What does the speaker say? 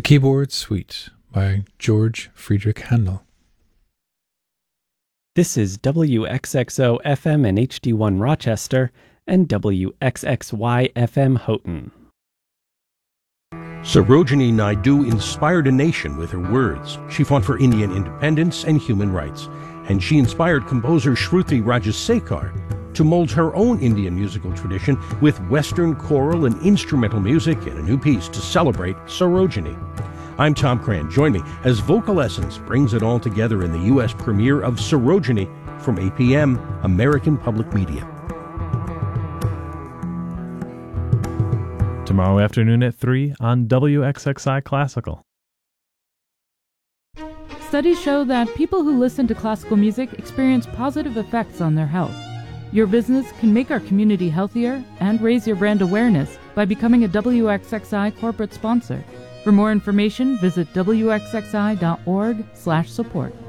Keyboard Suite by George Friedrich Handel. This is WXXO FM and HD1 Rochester and WXXY FM Houghton. Sarojini Naidu inspired a nation with her words. She fought for Indian independence and human rights, and she inspired composer Shruti Rajasekar to mold her own Indian musical tradition with Western choral and instrumental music in a new piece to celebrate Sarojini. I'm Tom Cran. Join me as Vocal Essence brings it all together in the U.S. premiere of Sarojini from APM, American Public Media. Tomorrow afternoon at 3 on WXXI Classical. Studies show that people who listen to classical music experience positive effects on their health. Your business can make our community healthier and raise your brand awareness by becoming a WXXI corporate sponsor. For more information, visit wxxi.org/support.